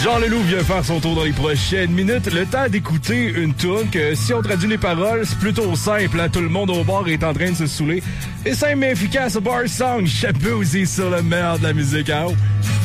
Jean Leloup vient faire son tour dans les prochaines minutes. Le temps d'écouter une toune que, si on traduit les paroles, c'est plutôt simple. Hein? Tout le monde au bar est en train de se saouler. Et simple mais efficace, bar song, chapeau aussi sur le meilleur de la musique. Hein?